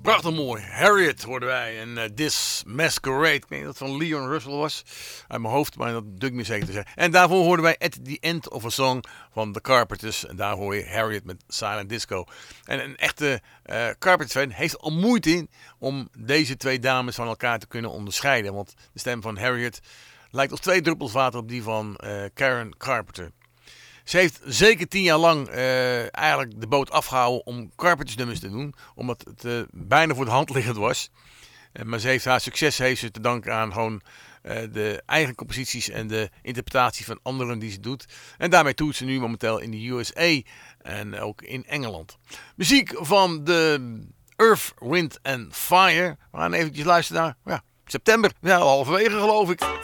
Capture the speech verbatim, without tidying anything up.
Prachtig mooi. Harriet hoorden wij. En uh, This Masquerade. Ik denk dat het van Leon Russell was. Uit mijn hoofd, maar dat dukt me zeker te zijn. En daarvoor hoorden wij At the End of a Song van The Carpenters. En daar hoor je Harriet met Silent Disco. En een echte uh, Carpenters fan heeft al moeite in om deze twee dames van elkaar te kunnen onderscheiden. Want de stem van Harriet lijkt als twee druppels water op die van uh, Karen Carpenter. Ze heeft zeker tien jaar lang uh, eigenlijk de boot afgehouden om Carpenters nummers te doen. Omdat het uh, bijna voor de hand liggend was. Uh, maar ze heeft haar succes heeft ze te danken aan gewoon uh, de eigen composities en de interpretatie van anderen die ze doet. En daarmee doet ze nu momenteel in de U S A en ook in Engeland. Muziek van de Earth, Wind and Fire. We gaan eventjes luisteren naar ja, september. Ja, halverwege geloof ik.